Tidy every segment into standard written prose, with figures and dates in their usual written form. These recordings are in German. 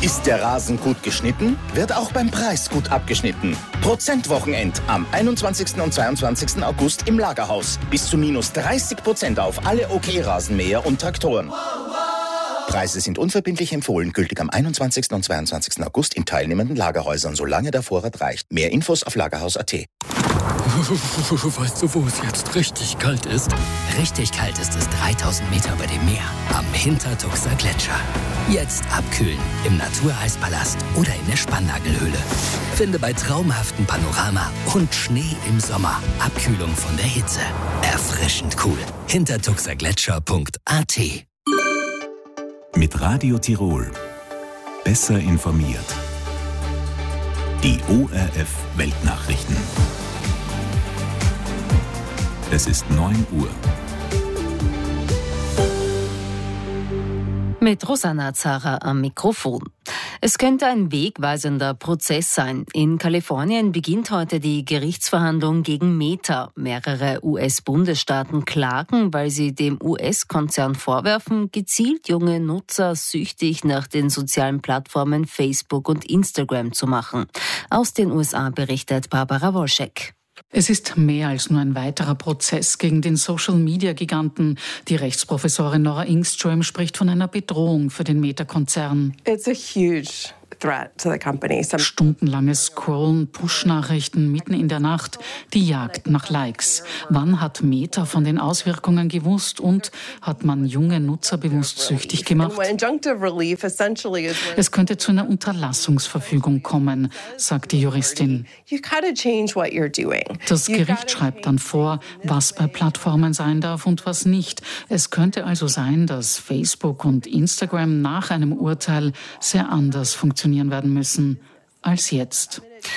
Ist der Rasen gut geschnitten, wird auch beim Preis gut abgeschnitten. Prozentwochenend am 21. und 22. August im Lagerhaus. Bis zu -30% auf alle OK-Rasenmäher und Traktoren. Preise sind unverbindlich empfohlen, gültig am 21. und 22. August in teilnehmenden Lagerhäusern, solange der Vorrat reicht. Mehr Infos auf lagerhaus.at. Weißt du, wo es jetzt richtig kalt ist? Richtig kalt ist es 3000 Meter über dem Meer, am Hintertuxer Gletscher. Jetzt abkühlen im Natureeispalast oder in der Spannagelhöhle. Finde bei traumhaftem Panorama und Schnee im Sommer Abkühlung von der Hitze. Erfrischend cool. Hintertuxergletscher.at. Mit Radio Tirol. Besser informiert. Die ORF Weltnachrichten. Es ist 9 Uhr. Mit Rosanna Zara am Mikrofon. Es könnte ein wegweisender Prozess sein. In Kalifornien beginnt heute die Gerichtsverhandlung gegen Meta. Mehrere US-Bundesstaaten klagen, weil sie dem US-Konzern vorwerfen, gezielt junge Nutzer süchtig nach den sozialen Plattformen Facebook und Instagram zu machen. Aus den USA berichtet Barbara Wolschek. Es ist mehr als nur ein weiterer Prozess gegen den Social-Media-Giganten. Die Rechtsprofessorin Nora Ingström spricht von einer Bedrohung für den Meta-Konzern. It's a huge threat to the company. Stundenlanges Scrollen, Push-Nachrichten mitten in der Nacht, die Jagd nach Likes. Wann hat Meta von den Auswirkungen gewusst und hat man junge Nutzer bewusst süchtig gemacht? Es könnte zu einer Unterlassungsverfügung kommen, sagt die Juristin. Das Gericht schreibt dann vor, was bei Plattformen sein darf und was nicht. Es könnte also sein, dass Facebook und Instagram nach einem Urteil sehr anders funktionieren werden müssen als jetzt.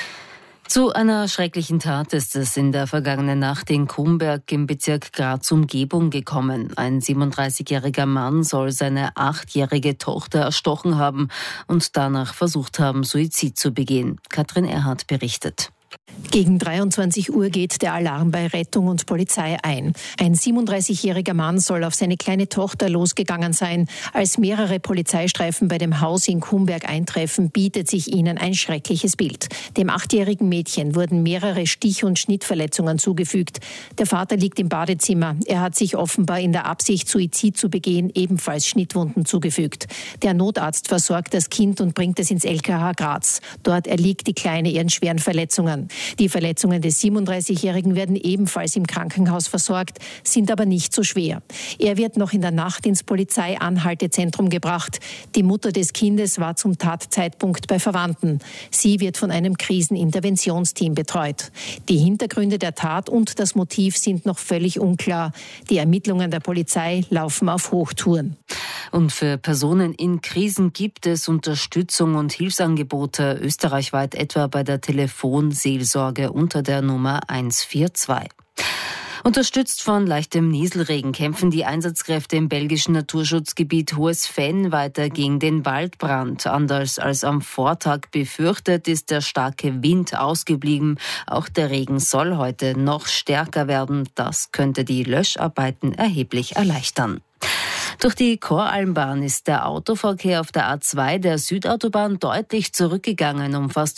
Zu einer schrecklichen Tat ist es in der vergangenen Nacht in Kumberg im Bezirk Graz-Umgebung gekommen. Ein 37-jähriger Mann soll seine 8-jährige Tochter erstochen haben und danach versucht haben, Suizid zu begehen. Katrin Erhardt berichtet. Gegen 23 Uhr geht der Alarm bei Rettung und Polizei ein. Ein 37-jähriger Mann soll auf seine kleine Tochter losgegangen sein. Als mehrere Polizeistreifen bei dem Haus in Kumberg eintreffen, bietet sich ihnen ein schreckliches Bild. Dem 8-jährigen Mädchen wurden mehrere Stich- und Schnittverletzungen zugefügt. Der Vater liegt im Badezimmer. Er hat sich offenbar in der Absicht, Suizid zu begehen, ebenfalls Schnittwunden zugefügt. Der Notarzt versorgt das Kind und bringt es ins LKH Graz. Dort erliegt die Kleine ihren schweren Verletzungen. Die Verletzungen des 37-Jährigen werden ebenfalls im Krankenhaus versorgt, sind aber nicht so schwer. Er wird noch in der Nacht ins Polizeianhaltezentrum gebracht. Die Mutter des Kindes war zum Tatzeitpunkt bei Verwandten. Sie wird von einem Kriseninterventionsteam betreut. Die Hintergründe der Tat und das Motiv sind noch völlig unklar. Die Ermittlungen der Polizei laufen auf Hochtouren. Und für Personen in Krisen gibt es Unterstützung und Hilfsangebote österreichweit, etwa bei der Telefonseelsorge unter der Nummer 142. Unterstützt von leichtem Nieselregen kämpfen die Einsatzkräfte im belgischen Naturschutzgebiet Hohes Venn weiter gegen den Waldbrand. Anders als am Vortag befürchtet, ist der starke Wind ausgeblieben. Auch der Regen soll heute noch stärker werden. Das könnte die Löscharbeiten erheblich erleichtern. Durch die Koralmbahn ist der Autoverkehr auf der A2 der Südautobahn deutlich zurückgegangen, um fast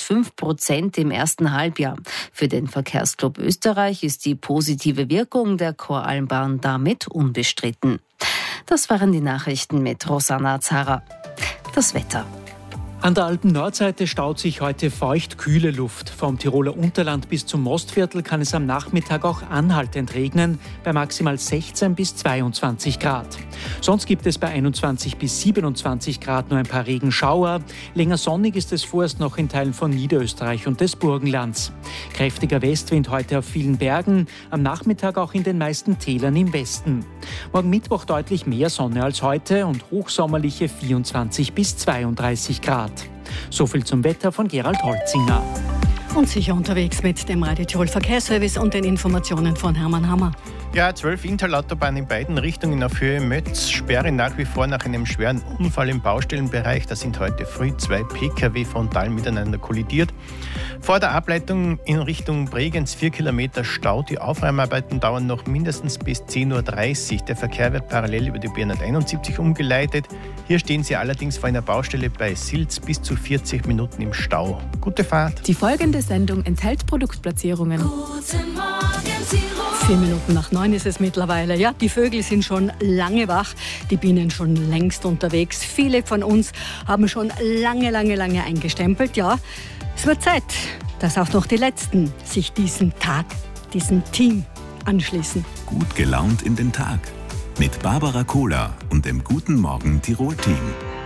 5% im ersten Halbjahr. Für den Verkehrsclub Österreich ist die positive Wirkung der Koralmbahn damit unbestritten. Das waren die Nachrichten mit Rosanna Zara. Das Wetter. An der Alpen-Nordseite staut sich heute feucht kühle Luft. Vom Tiroler Unterland bis zum Mostviertel kann es am Nachmittag auch anhaltend regnen, bei maximal 16 bis 22 Grad. Sonst gibt es bei 21 bis 27 Grad nur ein paar Regenschauer. Länger sonnig ist es vorerst noch in Teilen von Niederösterreich und des Burgenlands. Kräftiger Westwind heute auf vielen Bergen, am Nachmittag auch in den meisten Tälern im Westen. Morgen Mittwoch deutlich mehr Sonne als heute und hochsommerliche 24 bis 32 Grad. So viel zum Wetter von Gerald Holzinger. Und sicher unterwegs mit dem Radio Tirol Verkehrsservice und den Informationen von Hermann Hammer. Ja, 12 Interautobahnen in beiden Richtungen auf Höhe Mötz sperren nach wie vor nach einem schweren Unfall im Baustellenbereich. Da sind heute früh 2 Pkw frontal miteinander kollidiert. Vor der Ableitung in Richtung Bregenz 4 Kilometer Stau. Die Aufräumarbeiten dauern noch mindestens bis 10.30 Uhr. Der Verkehr wird parallel über die B171 umgeleitet. Hier stehen Sie allerdings vor einer Baustelle bei Silz bis zu 40 Minuten im Stau. Gute Fahrt. Die folgende Sendung enthält Produktplatzierungen. Guten Morgen, Tirol. 4 Minuten nach 9 ist es mittlerweile. Ja, die Vögel sind schon lange wach, die Bienen schon längst unterwegs. Viele von uns haben schon lange eingestempelt. Ja, es wird Zeit, dass auch noch die Letzten sich diesem Team anschließen. Gut gelaunt in den Tag mit Barbara Kohler und dem Guten Morgen Tirol Team.